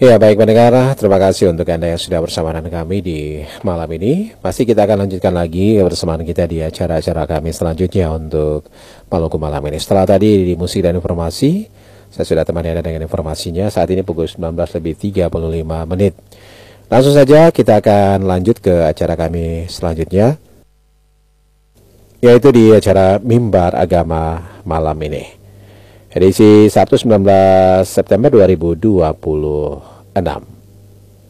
Ya, baik pendengar, terima kasih untuk Anda yang sudah bersama dengan kami di malam ini. Pasti kita akan lanjutkan lagi kebersamaan kita di acara-acara kami selanjutnya untuk Maluku malam ini. Setelah tadi di musik dan informasi, saya sudah temani Anda dengan informasinya. Saat ini pukul 19:35. Langsung saja kita akan lanjut ke acara kami selanjutnya, yaitu di acara Mimbar Agama malam ini. Edisi Sabtu 19 September 2026.